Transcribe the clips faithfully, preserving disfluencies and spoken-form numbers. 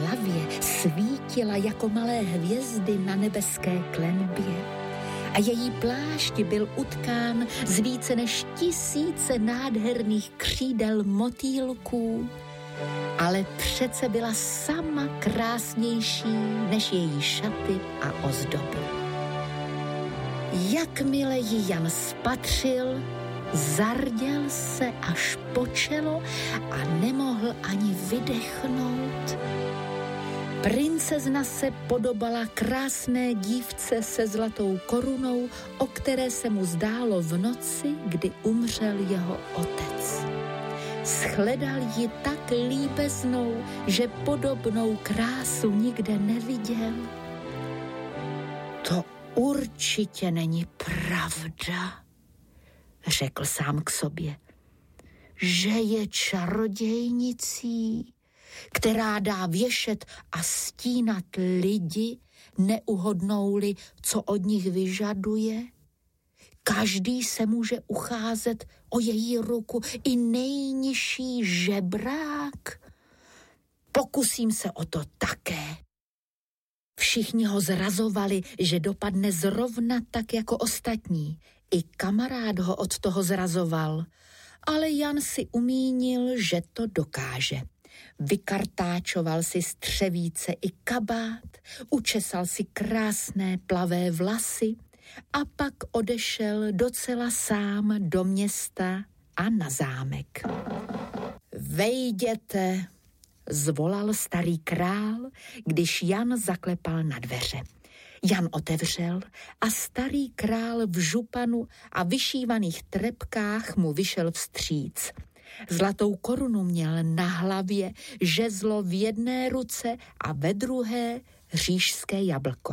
hlavě svítila jako malé hvězdy na nebeské klenbě a její plášť byl utkán z více než tisíce nádherných křídel motýlků, ale přece byla sama krásnější než její šaty a ozdoby. Jakmile ji Jan spatřil, zarděl se až po čelo a nemohl ani vydechnout. Princezna se podobala krásné dívce se zlatou korunou, o které se mu zdálo v noci, kdy umřel jeho otec. Shledal ji tak líbeznou, že podobnou krásu nikde neviděl. To určitě není pravda, řekl sám k sobě, že je čarodějnicí, která dá věšet a stínat lidi, neuhodnou-li, co od nich vyžaduje. Každý se může ucházet o její ruku, i nejnižší žebrák. Pokusím se o to také. Všichni ho zrazovali, že dopadne zrovna tak jako ostatní. I kamarád ho od toho zrazoval, ale Jan si umínil, že to dokáže. Vykartáčoval si střevíce i kabát, učesal si krásné plavé vlasy a pak odešel docela sám do města a na zámek. Vejděte, zvolal starý král, když Jan zaklepal na dveře. Jan otevřel a starý král v županu a vyšívaných trepkách mu vyšel vstříc. Zlatou korunu měl na hlavě, žezlo v jedné ruce a ve druhé říšské jablko.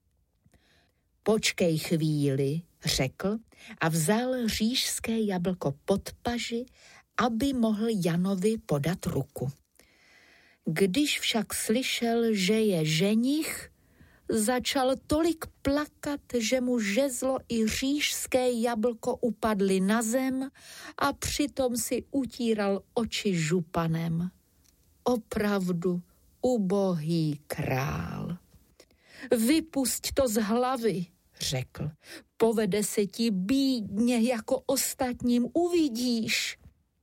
Počkej chvíli, řekl a vzal říšské jablko pod paži, aby mohl Janovi podat ruku. Když však slyšel, že je ženich, začal tolik plakat, že mu žezlo i říšské jablko upadly na zem a přitom si utíral oči županem. Opravdu ubohý král. Vypusť to z hlavy, řekl. Povede se ti bídně jako ostatním, uvidíš.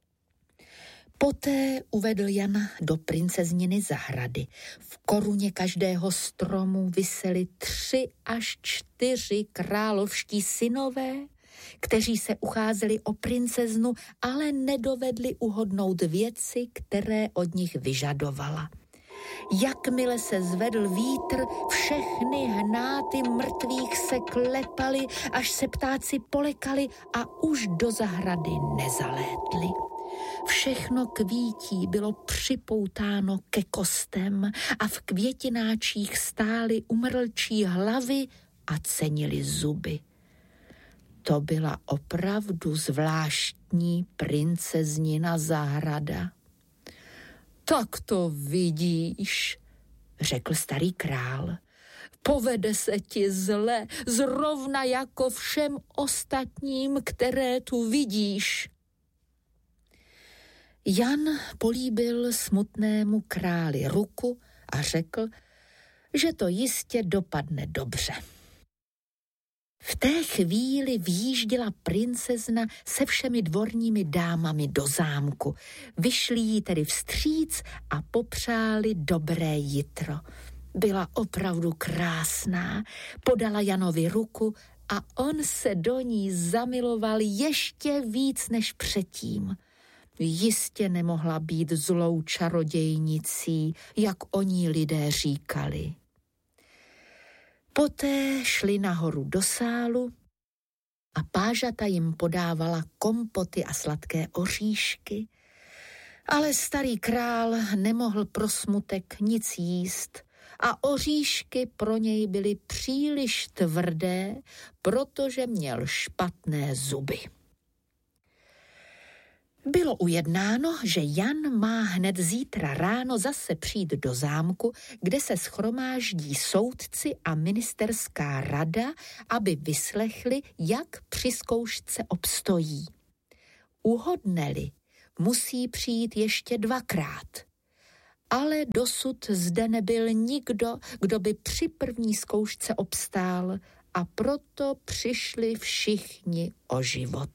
Poté uvedl Jana do princezniny zahrady. V koruně každého stromu visely tři až čtyři královští synové, kteří se ucházeli o princeznu, ale nedovedli uhodnout věci, které od nich vyžadovala. Jakmile se zvedl vítr, všechny hnáty mrtvých se klepaly, až se ptáci polekali a už do zahrady nezalétli. Všechno kvítí bylo připoutáno ke kostem a v květináčích stály umrlčí hlavy a cenily zuby. To byla opravdu zvláštní princeznina zahrada. Tak to vidíš, řekl starý král. Povede se ti zle, zrovna jako všem ostatním, které tu vidíš. Jan políbil smutnému králi ruku a řekl, že to jistě dopadne dobře. V té chvíli vyjížděla princezna se všemi dvorními dámami do zámku. Vyšli jí tedy vstříc a popřáli dobré jitro. Byla opravdu krásná, podala Janovi ruku a on se do ní zamiloval ještě víc než předtím. Jistě nemohla být zlou čarodějnicí, jak o ní lidé říkali. Poté šli nahoru do sálu a pážata jim podávala kompoty a sladké oříšky, ale starý král nemohl pro smutek nic jíst a oříšky pro něj byly příliš tvrdé, protože měl špatné zuby. Bylo ujednáno, že Jan má hned zítra ráno zase přijít do zámku, kde se shromáždí soudci a ministerská rada, aby vyslechli, jak při zkoušce obstojí. Uhodne-li, musí přijít ještě dvakrát. ale dosud zde nebyl nikdo, kdo by při první zkoušce obstál, a proto přišli všichni o život.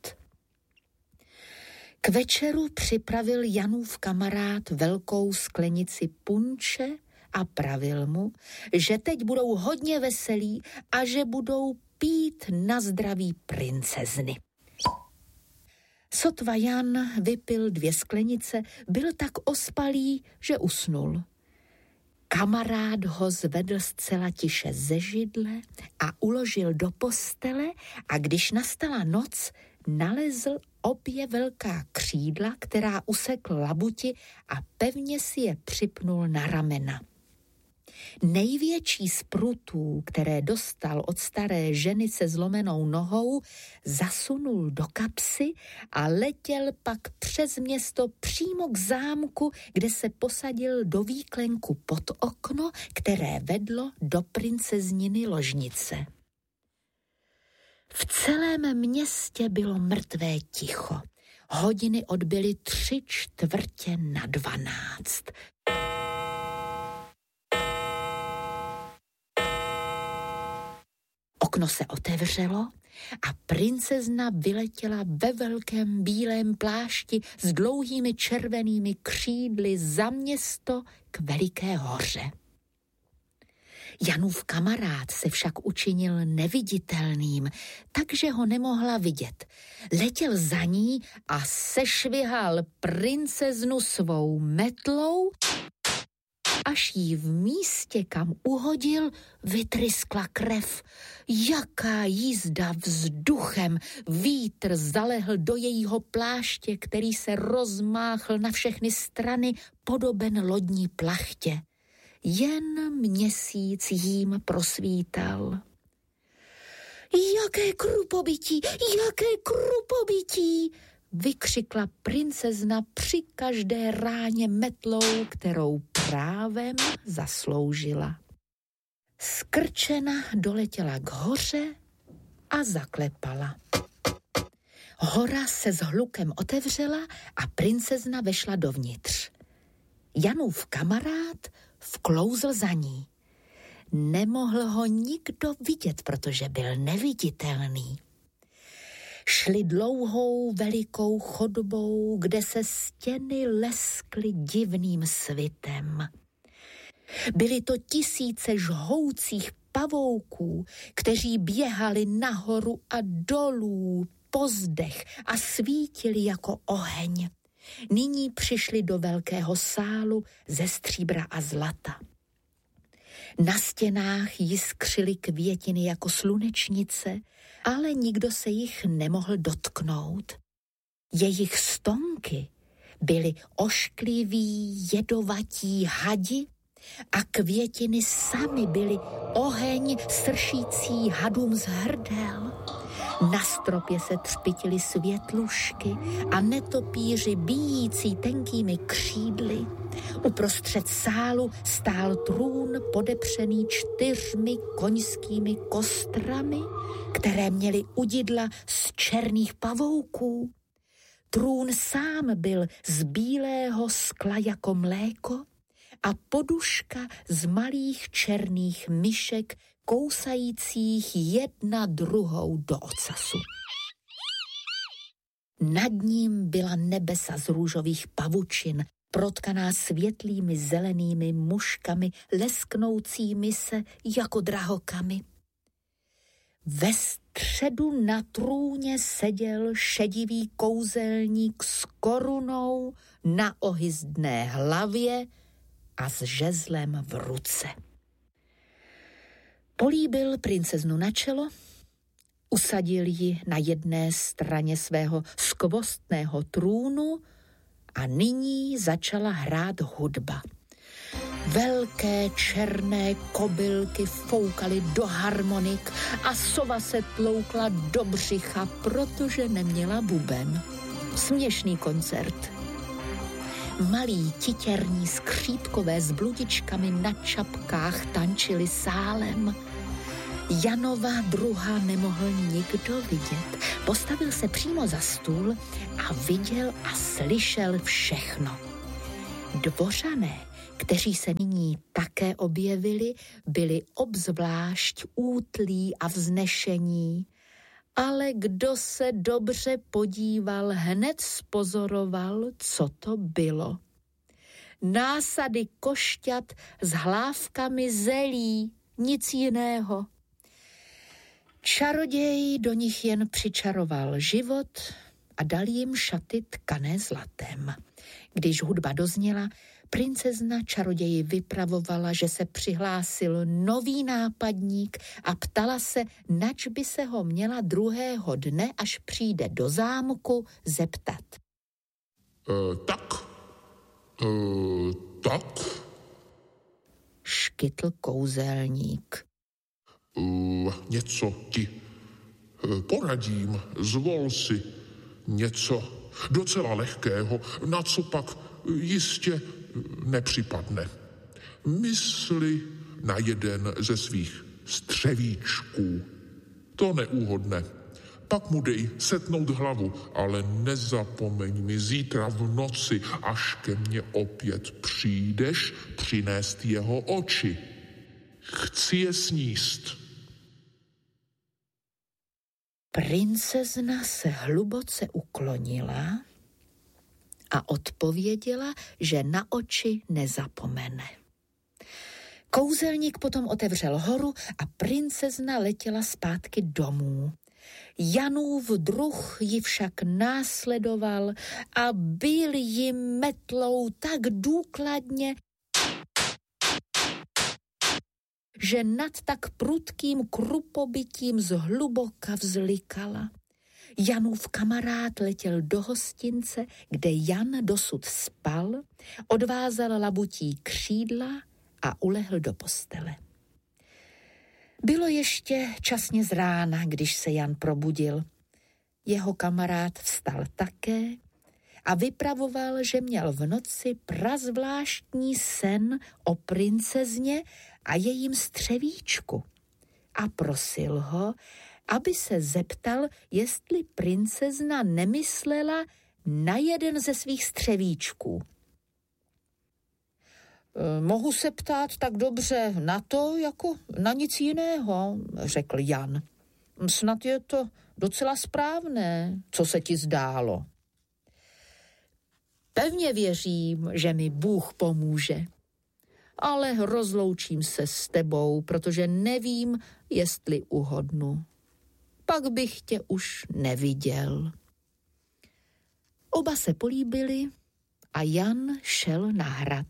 K večeru připravil Janův kamarád velkou sklenici punče a pravil mu, že teď budou hodně veselí a že budou pít na zdraví princezny. Sotva Jan vypil dvě sklenice, byl tak ospalý, že usnul. Kamarád ho zvedl zcela tiše ze židle a uložil do postele, a když nastala noc, nalezl obě velká křídla, která usekl labuti, a pevně si je připnul na ramena. Největší z prutů, které dostal od staré ženy se zlomenou nohou, zasunul do kapsy a letěl pak přes město přímo k zámku, kde se posadil do výklenku pod okno, které vedlo do princezniny ložnice. V celém městě bylo mrtvé ticho. Hodiny odbyly tři čtvrtě na dvanáct. Okno se otevřelo a princezna vyletěla ve velkém bílém plášti s dlouhými červenými křídly za město k veliké hoře. Janův kamarád se však učinil neviditelným, takže ho nemohla vidět. Letěl za ní a sešvihal princeznu svou metlou, až jí v místě, kam uhodil, vytryskla krev. Jaká jízda vzduchem! Vítr zalehl do jejího pláště, který se rozmáchl na všechny strany, podoben lodní plachtě. Jen měsíc jím prosvítal. Jaké krupobytí, jaké krupobytí! Vykřikla princezna při každé ráně metlou, kterou právem zasloužila. Skrčena doletěla k hoře a zaklepala. Hora se s hlukem otevřela a princezna vešla dovnitř. Janův kamarád vklouzl za ní. Nemohl ho nikdo vidět, protože byl neviditelný. Šli dlouhou velikou chodbou, kde se stěny leskly divným svitem. Byly to tisíce žhoucích pavouků, kteří běhali nahoru a dolů po zdech a svítili jako oheň. Nyní přišli do velkého sálu ze stříbra a zlata. Na stěnách jiskřily květiny jako slunečnice, ale nikdo se jich nemohl dotknout. Jejich stonky byly oškliví, jedovatí hadi a květiny samy byly oheň sršící hadům z hrdel. Na stropě se třpitily světlušky a netopíři bíjící tenkými křídly. Uprostřed sálu stál trůn podepřený čtyřmi koňskými kostrami, které měly udidla z černých pavouků. Trůn sám byl z bílého skla jako mléko a poduška z malých černých myšek kousajících jedna druhou do ocasu. Nad ním byla nebesa z růžových pavučin, protkaná světlými zelenými muškami, lesknoucími se jako drahokamy. Ve středu na trůně seděl šedivý kouzelník s korunou na ohyzdné hlavě a s žezlem v ruce. Políbil princeznu na čelo, usadil ji na jedné straně svého skvostného trůnu a nyní začala hrát hudba. Velké černé kobylky foukaly do harmonik a sova se tloukla do břicha, protože neměla buben. Směšný koncert. Malí titěrní skřítkové s bludičkami na čapkách tančili sálem. Janova druha nemohl nikdo vidět. Postavil se přímo za stůl a viděl a slyšel všechno. Dvořané, kteří se nyní také objevili, byli obzvlášť útlí a vznešení, ale kdo se dobře podíval, hned spozoroval, co to bylo. Násady košťat s hlávkami zelí, nic jiného. Čaroděj do nich jen přičaroval život a dal jim šaty tkané zlatem. Když hudba dozněla, princezna čaroději vypravovala, že se přihlásil nový nápadník a ptala se, nač by se ho měla druhého dne, až přijde do zámku, zeptat. E, tak, e, tak, škytl kouzelník. E, něco ti e, poradím, zvol si něco docela lehkého, na co pak jistě nepřipadne. Mysli na jeden ze svých střevíčků. To neúhodne. Pak mu dej setnout hlavu, ale nezapomeň mi zítra v noci, až ke mně opět přijdeš, přinést jeho oči. Chci je sníst. Princezna se hluboce uklonila a odpověděla, že na oči nezapomene. Kouzelník potom otevřel horu a princezna letěla zpátky domů. Janův druh ji však následoval a bil ji metlou tak důkladně, že nad tak prudkým krupobytím zhluboka vzlikala. Janův kamarád letěl do hostince, kde Jan dosud spal, odvázal labutí křídla a ulehl do postele. Bylo ještě časně z rána, když se Jan probudil. Jeho kamarád vstal také a vypravoval, že měl v noci prazvláštní sen o princezně a jejím střevíčku a prosil ho, aby se zeptal, jestli princezna nemyslela na jeden ze svých střevíčků. Mohu se ptát tak dobře na to, jako na nic jiného, řekl Jan. Snad je to docela správné, co se ti zdálo. Pevně věřím, že mi Bůh pomůže, ale rozloučím se s tebou, protože nevím, jestli uhodnu. Pak bych tě už neviděl. Oba se políbili a Jan šel na hrad.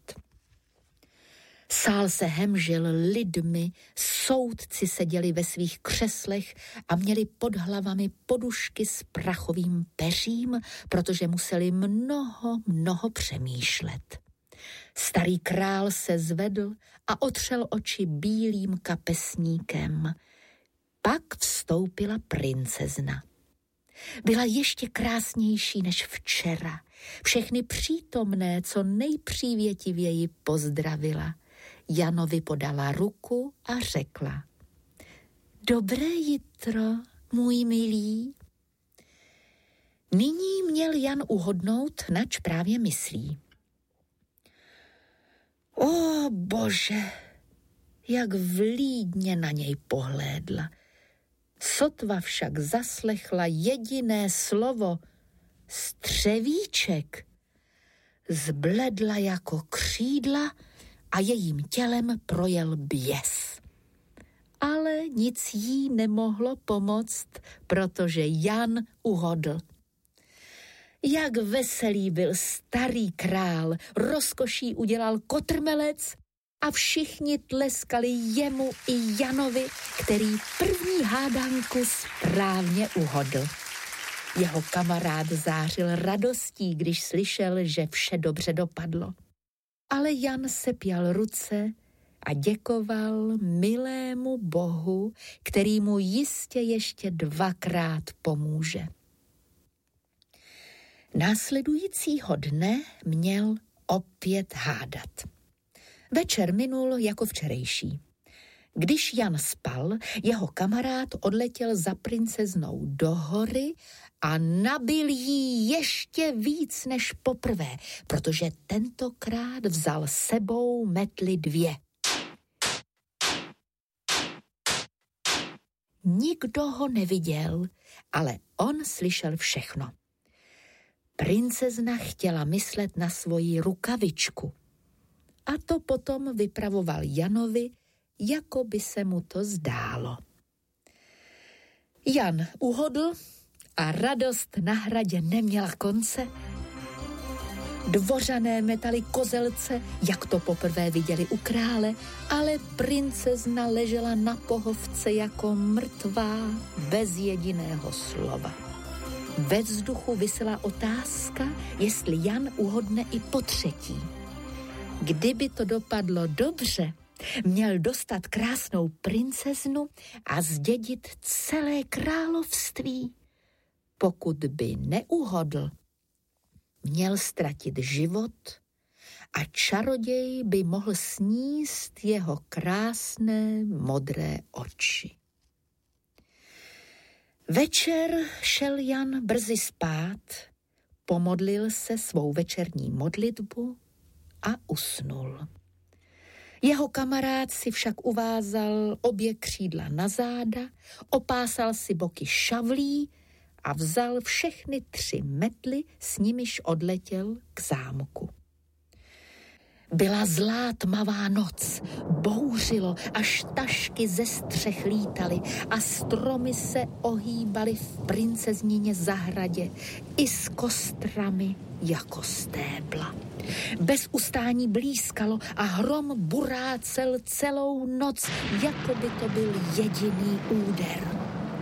Sál se hemžil lidmi, soudci seděli ve svých křeslech a měli pod hlavami podušky s prachovým peřím, protože museli mnoho, mnoho přemýšlet. Starý král se zvedl a otřel oči bílým kapesníkem. Pak vstoupila princezna. Byla ještě krásnější než včera. Všechny přítomné co nejpřívětivěji pozdravila. Janovi podala ruku a řekla: Dobré jitro, můj milý. Nyní měl Jan uhodnout, nač právě myslí. O bože, jak vlídně na něj pohlédla. Sotva však zaslechla jediné slovo střevíček, zbledla jako křídla a jejím tělem projel běs. Ale nic jí nemohlo pomoct, protože Jan uhodl. Jak veselý byl starý král, rozkoší udělal kotrmelec a všichni tleskali jemu i Janovi, který první hádanku správně uhodl. Jeho kamarád zářil radostí, když slyšel, že vše dobře dopadlo. Ale Jan sepjal ruce a děkoval milému Bohu, který mu jistě ještě dvakrát pomůže. Následujícího dne měl opět hádat. Večer minul jako včerejší. Když Jan spal, jeho kamarád odletěl za princeznou do hory a nabil jí ještě víc než poprvé, protože tentokrát vzal sebou metly dvě. Nikdo ho neviděl, ale on slyšel všechno. Princezna chtěla myslet na svoji rukavičku a to potom vypravoval Janovi, jako by se mu to zdálo. Jan uhodl a radost na hradě neměla konce. Dvořané metali kozelce, jak to poprvé viděli u krále, ale princezna ležela na pohovce jako mrtvá, bez jediného slova. Ve vzduchu visela otázka, jestli Jan uhodne i po třetí. Kdyby to dopadlo dobře, měl dostat krásnou princeznu a zdědit celé království. Pokud by neuhodl, měl ztratit život a čaroděj by mohl sníst jeho krásné modré oči. Večer šel Jan brzy spát, pomodlil se svou večerní modlitbu a usnul. Jeho kamarád si však uvázal obě křídla na záda, opásal si boky šavlí a vzal všechny tři metly, s nimiž odletěl k zámku. Byla zlá tmavá noc, bouřilo, až tašky ze střech lítaly a stromy se ohýbaly v princeznině zahradě i s kostrami jako stébla. Bez ustání blízkalo a hrom burácel celou noc, jako by to byl jediný úder.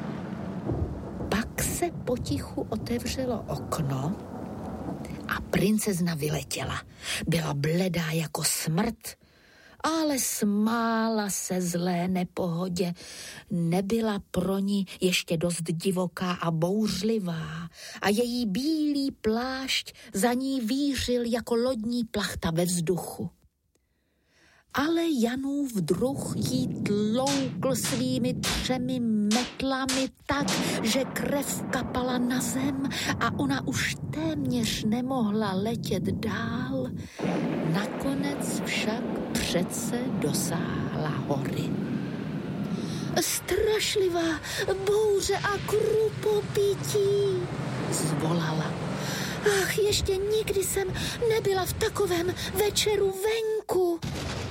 Pak se potichu otevřelo okno a princezna vyletěla. Byla bledá jako smrt, ale smála se zlé nepohodě. Nebyla pro ní ještě dost divoká a bouřlivá a její bílý plášť za ní vířil jako lodní plachta ve vzduchu. Ale Janův druh jí tloukl svými třemi metlami tak, že krev kapala na zem a ona už téměř nemohla letět dál. Nakonec však přece dosáhla hory. Strašlivá bouře a krupopití, zvolala. Ach, ještě nikdy jsem nebyla v takovém večeru venku.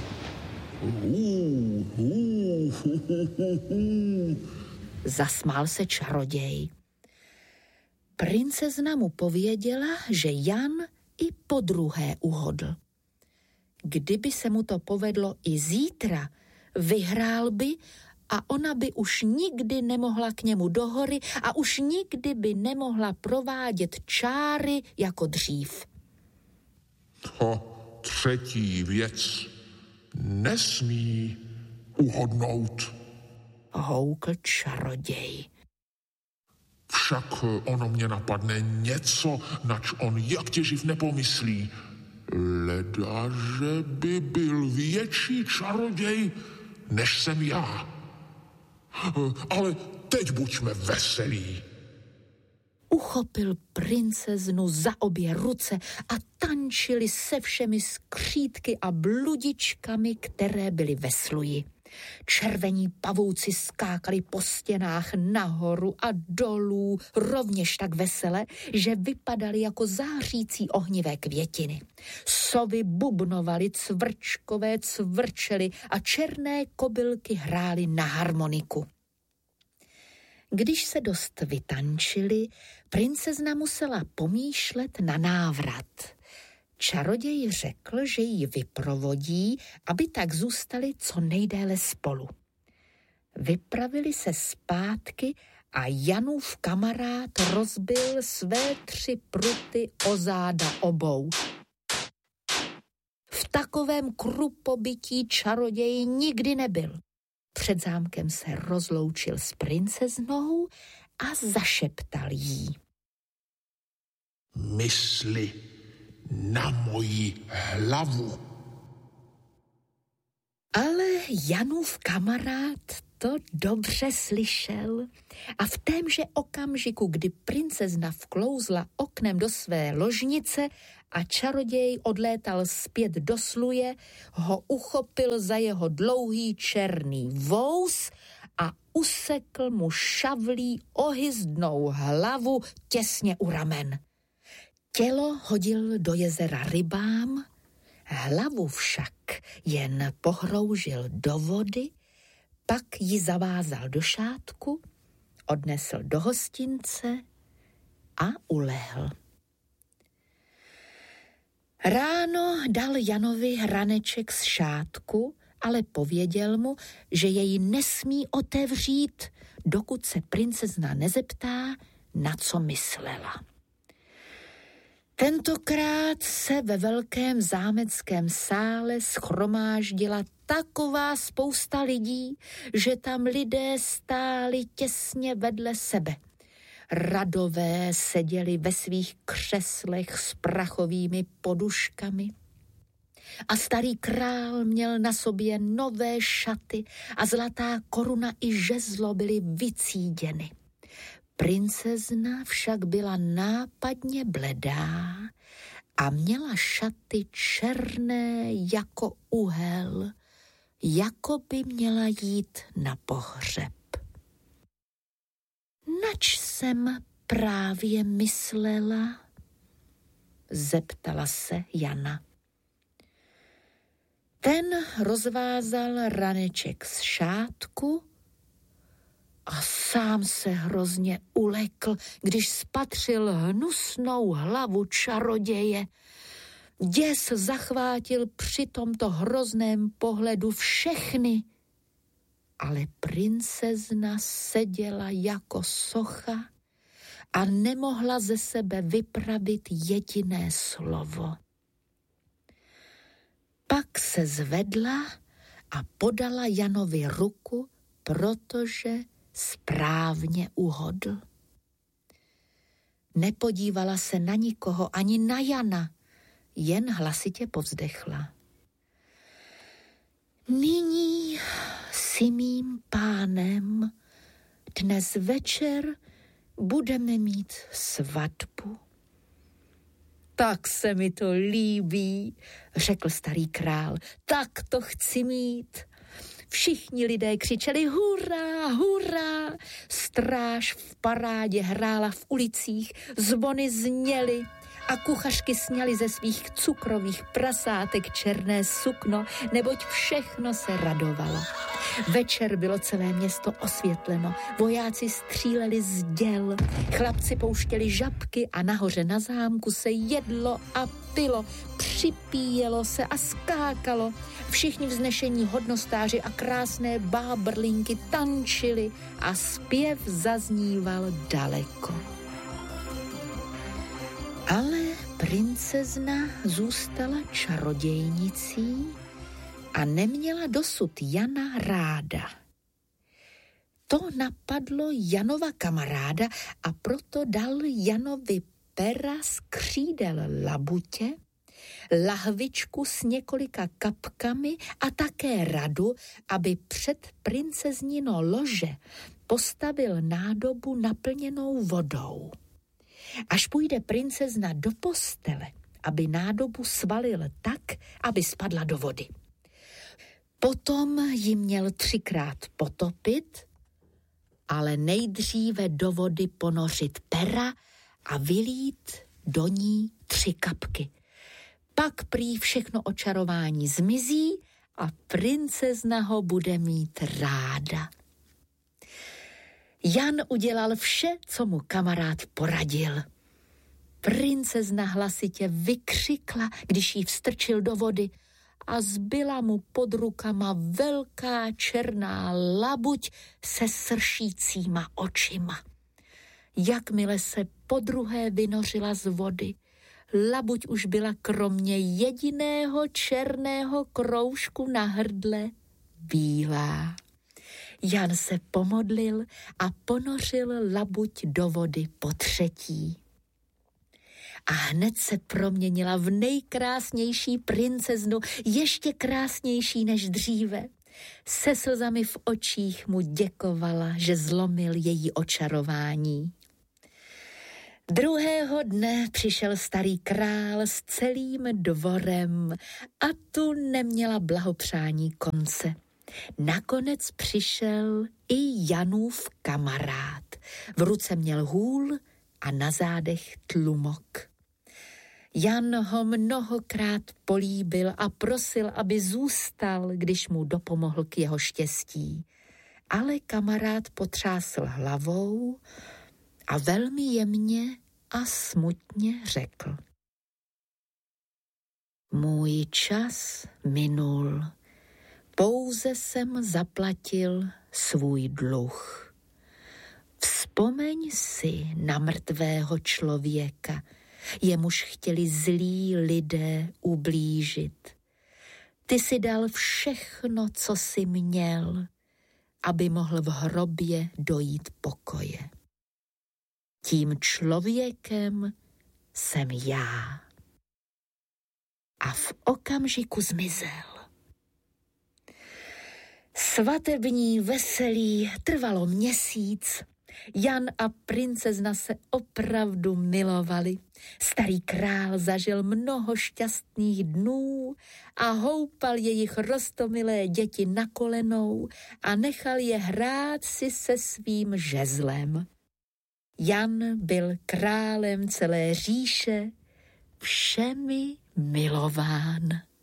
Uh, uh, uh, uh, uh. Zasmál se čaroděj. Princezna mu pověděla, že Jan i podruhé uhodl. Kdyby se mu to povedlo i zítra, vyhrál by a ona by už nikdy nemohla k němu do hory a už nikdy by nemohla provádět čáry jako dřív. To třetí věc nesmí uhodnout, houkl čaroděj. Však ono mě napadne něco, nač on jak těživ nepomyslí. Leda, že by byl větší čaroděj, než jsem já. Ale teď buďme veselí. Uchopil princeznu za obě ruce a tančili se všemi skřítky a bludičkami, které byly ve sluji. Červení pavouci skákali po stěnách nahoru a dolů rovněž tak vesele, že vypadaly jako zářící ohnivé květiny. Sovy bubnovaly, cvrčkové cvrčely a černé kobylky hrály na harmoniku. Když se dost vytančili, princezna musela pomýšlet na návrat. Čaroděj řekl, že ji vyprovodí, aby tak zůstali co nejdéle spolu. Vypravili se zpátky a Janův kamarád rozbil své tři pruty o záda obou. V takovém krupobytí čaroděj nikdy nebyl. Před zámkem se rozloučil s princeznou a zašeptal jí. Mysli na moji hlavu. Ale Janův kamarád to dobře slyšel a v témže okamžiku, kdy princezna vklouzla oknem do své ložnice a čaroděj odlétal zpět do sluje, ho uchopil za jeho dlouhý černý vous a usekl mu šavlí ohyzdnou hlavu těsně u ramen. Tělo hodil do jezera rybám, hlavu však jen pohroužil do vody, pak ji zavázal do šátku, odnesl do hostince a ulehl. Ráno dal Janovi hraneček z šátku, ale pověděl mu, že jej nesmí otevřít, dokud se princezna nezeptá, na co myslela. Tentokrát se ve velkém zámeckém sále shromáždila taková spousta lidí, že tam lidé stáli těsně vedle sebe. Radové seděli ve svých křeslech s prachovými poduškami a starý král měl na sobě nové šaty a zlatá koruna i žezlo byly vycíděny. Princezna však byla nápadně bledá a měla šaty černé jako uhel, jako by měla jít na pohřeb. Nač jsem právě myslela? Zeptala se Jana. Ten rozvázal raneček z šátku a sám se hrozně ulekl, když spatřil hnusnou hlavu čaroděje. Děs zachvátil při tomto hrozném pohledu všechny, ale princezna seděla jako socha a nemohla ze sebe vypravit jediné slovo. Pak se zvedla a podala Janovi ruku, protože správně uhodl. Nepodívala se na nikoho, ani na Jana, jen hlasitě povzdechla. Nyní si mým pánem, dnes večer budeme mít svatbu. Tak se mi to líbí, řekl starý král, tak to chci mít. Všichni lidé křičeli hurá, hurá, stráž v parádě hrála v ulicích, zvony zněly a kuchařky sňaly ze svých cukrových prasátek černé sukno, neboť všechno se radovalo. Večer bylo celé město osvětleno, vojáci stříleli z děl, chlapci pouštěli žabky a nahoře na zámku se jedlo a pilo, připíjelo se a skákalo. Všichni vznešení hodnostáři a krásné bábrlinky tančili a zpěv zazníval daleko. Ale princezna zůstala čarodějnicí a neměla dosud Jana ráda. To napadlo Janova kamaráda a proto dal Janovi pera z křídel labutě, lahvičku s několika kapkami a také radu, aby před princeznino lože postavil nádobu naplněnou vodou. Až půjde princezna do postele, aby nádobu svalil tak, aby spadla do vody. Potom ji měl třikrát potopit, ale nejdříve do vody ponořit pera a vylít do ní tři kapky. Pak prý všechno očarování zmizí a princezna ho bude mít ráda. Jan udělal vše, co mu kamarád poradil. Princezna hlasitě vykřikla, když jí vstrčil do vody a zbyla mu pod rukama velká černá labuť se sršícíma očima. Jakmile se podruhé vynořila z vody, labuť už byla kromě jediného černého kroužku na hrdle bílá. Jan se pomodlil a ponořil labuť do vody po třetí. A hned se proměnila v nejkrásnější princeznu, ještě krásnější než dříve. Se slzami v očích mu děkovala, že zlomil její očarování. Druhého dne přišel starý král s celým dvorem a tu neměla blahopřání konce. Nakonec přišel i Janův kamarád. V ruce měl hůl a na zádech tlumok. Jan ho mnohokrát políbil a prosil, aby zůstal, když mu dopomohl k jeho štěstí. Ale kamarád potřásl hlavou a velmi jemně a smutně řekl: Můj čas minul, pouze jsem zaplatil svůj dluh. Vzpomeň si na mrtvého člověka, jemuž chtěli zlí lidé ublížit. Ty si dal všechno, co jsi měl, aby mohl v hrobě dojít pokoje. Tím člověkem jsem já. A v okamžiku zmizel. Svatební veselí trvalo měsíc. Jan a princezna se opravdu milovali. Starý král zažil mnoho šťastných dnů a houpal jejich roztomilé děti na kolenou a nechal je hrát si se svým žezlem. Jan byl králem celé říše, všemi milován.